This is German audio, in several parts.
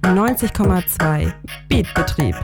90,2 Beatbetrieb.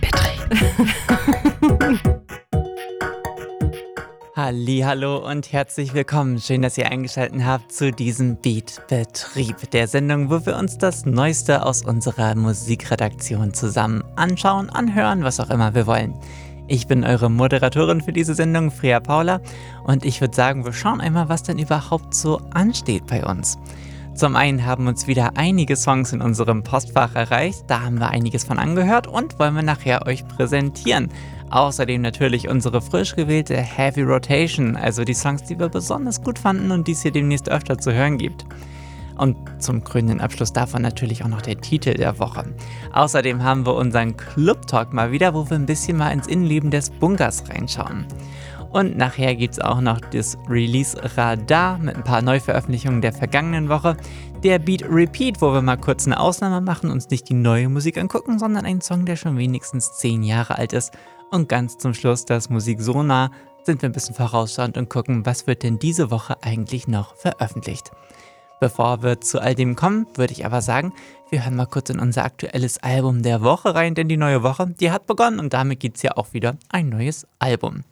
Hallihallo und herzlich willkommen. Schön, dass ihr eingeschaltet habt zu diesem Beatbetrieb, der Sendung, wo wir uns das Neueste aus unserer Musikredaktion zusammen anschauen, anhören, was auch immer wir wollen. Ich bin eure Moderatorin für diese Sendung, Freya Paula, und ich würde sagen, wir schauen einmal, was denn überhaupt so ansteht bei uns. Zum einen haben uns wieder einige Songs in unserem Postfach erreicht, da haben wir einiges von angehört und wollen wir nachher euch präsentieren. Außerdem natürlich unsere frisch gewählte Heavy Rotation, also die Songs, die wir besonders gut fanden und die es hier demnächst öfter zu hören gibt. Und zum krönenden Abschluss davon natürlich auch noch der Titel der Woche. Außerdem haben wir unseren Club Talk mal wieder, wo wir ein bisschen mal ins Innenleben des Bunkers reinschauen. Und nachher gibt es auch noch das Release-Radar mit ein paar Neuveröffentlichungen der vergangenen Woche. Der Beat Repeat, wo wir mal kurz eine Ausnahme machen, uns nicht die neue Musik angucken, sondern einen Song, der schon wenigstens 10 Jahre alt ist. Und ganz zum Schluss das Musik so nah, sind wir ein bisschen vorausschauend und gucken, was wird denn diese Woche eigentlich noch veröffentlicht. Bevor wir zu all dem kommen, würde ich aber sagen, wir hören mal kurz in unser aktuelles Album der Woche rein, denn die neue Woche, die hat begonnen und damit gibt es ja auch wieder ein neues Album.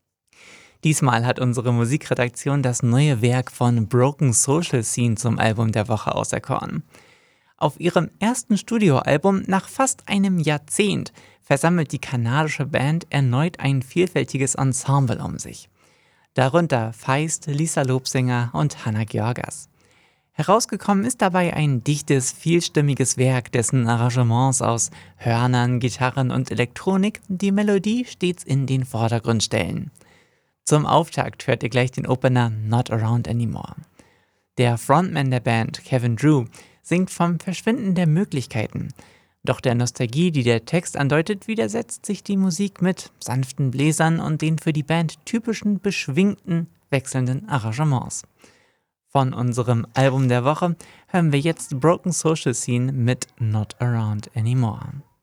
Diesmal hat unsere Musikredaktion das neue Werk von Broken Social Scene zum Album der Woche auserkoren. Auf ihrem ersten Studioalbum nach fast einem Jahrzehnt versammelt die kanadische Band erneut ein vielfältiges Ensemble um sich. Darunter Feist, Lisa Lobsinger und Hannah Georgas. Herausgekommen ist dabei ein dichtes, vielstimmiges Werk, dessen Arrangements aus Hörnern, Gitarren und Elektronik die Melodie stets in den Vordergrund stellen. Zum Auftakt hört ihr gleich den Opener Not Around Anymore. Der Frontman der Band, Kevin Drew, singt vom Verschwinden der Möglichkeiten. Doch der Nostalgie, die der Text andeutet, widersetzt sich die Musik mit sanften Bläsern und den für die Band typischen, beschwingten, wechselnden Arrangements. Von unserem Album der Woche hören wir jetzt Broken Social Scene mit Not Around Anymore.